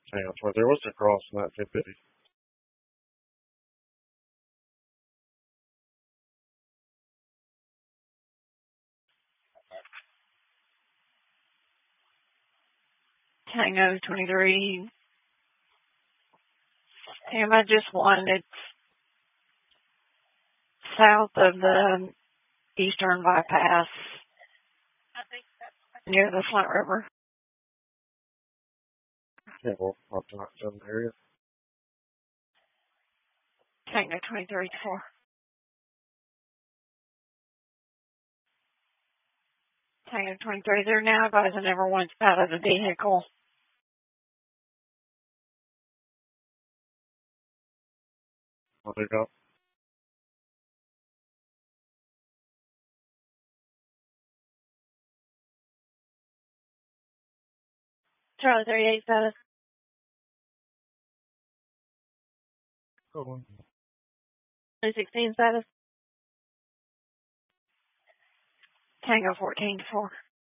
Hang on, 23. What's the cross in that 1050? Tango 23. Damn, I just wanted south of the Eastern Bypass near the Flint River. Yeah, well, up to that southern area. Tango 23-4. Tango 23, they're now advising everyone's out of the vehicle. What they got? Charlie 38 status. Go on. 2016 status. Tango 14-4.